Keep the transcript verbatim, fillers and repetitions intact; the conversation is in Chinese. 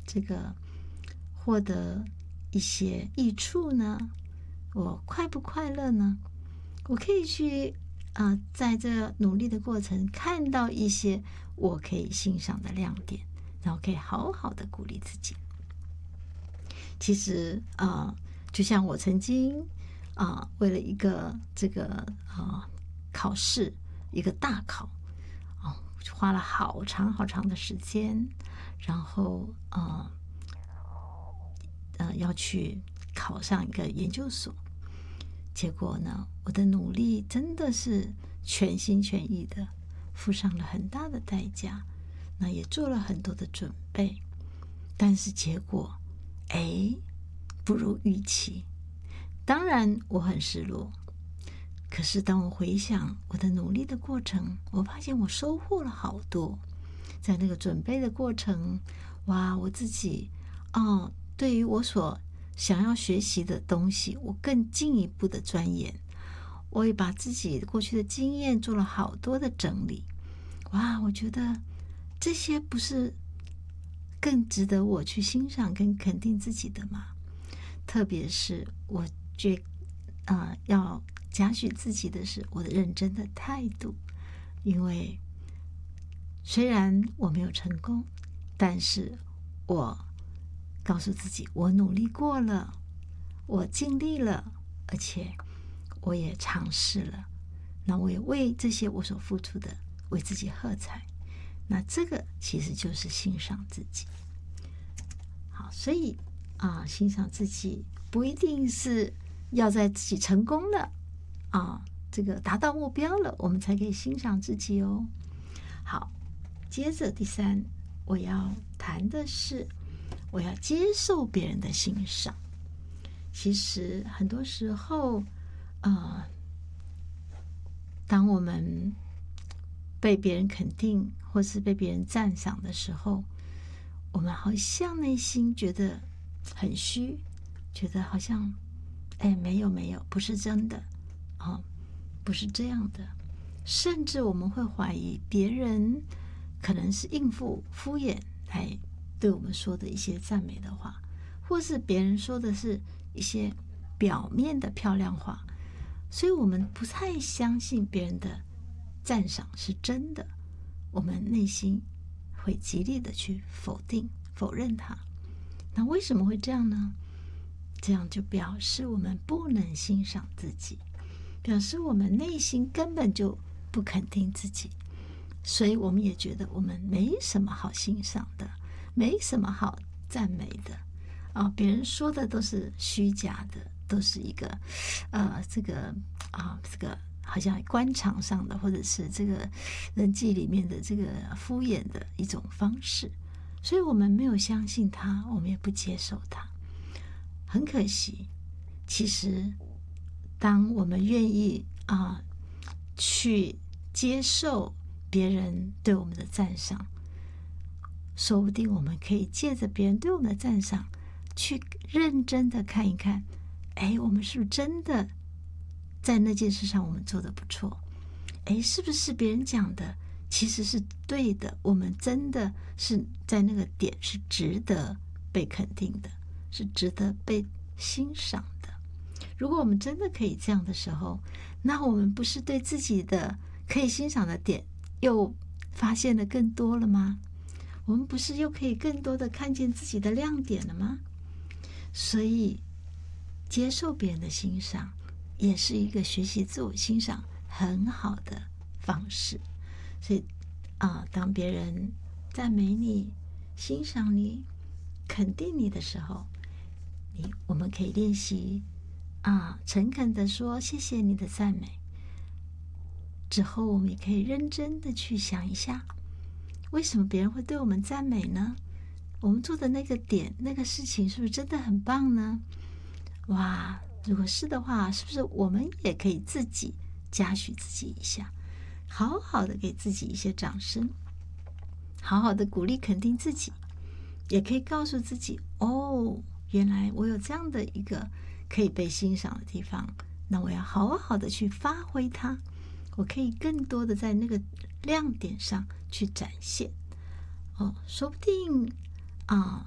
这个获得一些益处呢？我快不快乐呢？我可以去啊、呃，在这努力的过程看到一些我可以欣赏的亮点，然后可以好好的鼓励自己。其实啊、呃，就像我曾经啊、呃，为了一个这个啊、呃、考试，一个大考哦，花了好长好长的时间，然后啊呃，呃要去考上一个研究所。结果呢，我的努力真的是全心全意的，付上了很大的代价，那也做了很多的准备，但是结果，哎，不如预期。当然我很失落，可是当我回想我的努力的过程，我发现我收获了好多。在那个准备的过程，哇，我自己哦，对于我所想要学习的东西，我更进一步的钻研，我也把自己过去的经验做了好多的整理。哇，我觉得这些不是更值得我去欣赏跟肯定自己的吗？特别是我觉啊、呃，要嘉许自己的是我的认真的态度，因为虽然我没有成功，但是我告诉自己，我努力过了，我尽力了，而且我也尝试了，那我也为这些我所付出的为自己喝彩。那这个其实就是欣赏自己。好，所以啊，欣赏自己不一定是要在自己成功了啊，这个达到目标了，我们才可以欣赏自己哦。好，接着第三，我要谈的是，我要接受别人的欣赏。其实很多时候，呃，当我们被别人肯定或是被别人赞赏的时候，我们好像内心觉得很虚，觉得好像，哎，没有没有，不是真的，哦，不是这样的，甚至我们会怀疑别人可能是应付敷衍来对我们说的一些赞美的话，或是别人说的是一些表面的漂亮话，所以我们不太相信别人的赞赏是真的，我们内心会极力的去否定否认它。那为什么会这样呢？这样就表示我们不能欣赏自己，表示我们内心根本就不肯定自己，所以我们也觉得我们没什么好欣赏的，没什么好赞美的啊，别人说的都是虚假的，都是一个呃这个啊这个好像官场上的或者是这个人际里面的这个敷衍的一种方式，所以我们没有相信他，我们也不接受他。很可惜，其实当我们愿意啊去接受别人对我们的赞赏，说不定我们可以借着别人对我们的赞赏去认真的看一看，哎，我们是不是真的在那件事上我们做得不错？哎，是不是别人讲的其实是对的？我们真的是在那个点是值得被肯定的，是值得被欣赏的。如果我们真的可以这样的时候，那我们不是对自己的可以欣赏的点又发现的更多了吗？我们不是又可以更多的看见自己的亮点了吗？所以接受别人的欣赏也是一个学习自我欣赏很好的方式。所以啊，当别人赞美你、欣赏你、肯定你的时候，你我们可以练习啊，诚恳的说谢谢你的赞美。之后我们也可以认真的去想一下，为什么别人会对我们赞美呢？我们做的那个点、那个事情是不是真的很棒呢？哇，如果是的话，是不是我们也可以自己嘉许自己一下，好好的给自己一些掌声，好好的鼓励肯定自己，也可以告诉自己，哦，原来我有这样的一个可以被欣赏的地方，那我要好好的去发挥它，我可以更多的在那个亮点上去展现。哦，说不定啊，